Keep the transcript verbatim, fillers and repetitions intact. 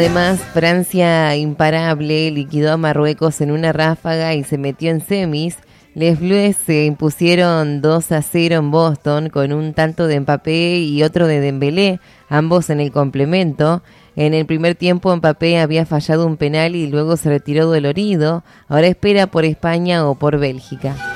Además, Francia, imparable, liquidó a Marruecos en una ráfaga y se metió en semis. Les Blues se impusieron dos a cero en Boston con un tanto de Mbappé y otro de Dembélé, ambos en el complemento. En el primer tiempo Mbappé había fallado un penal y luego se retiró dolorido. Ahora espera por España o por Bélgica.